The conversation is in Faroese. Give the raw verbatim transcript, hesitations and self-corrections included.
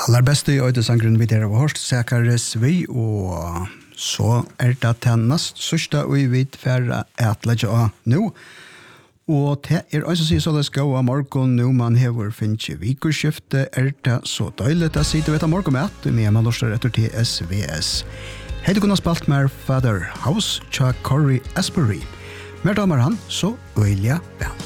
Aller beste i øydesangren vi der har hørt, Sækares vi, og så er det til nest sørste vi vet for at legge av nå. Og det er også sier så det skal av morgen nå man hever finnes i vikerskiftet, er det så døylig å si til vet av morgen med at vi er med lorser etter til S V S. Hei du kunne spalt med Father House, Chuck Corey Asbury. Mer damer han, så øyelig vel.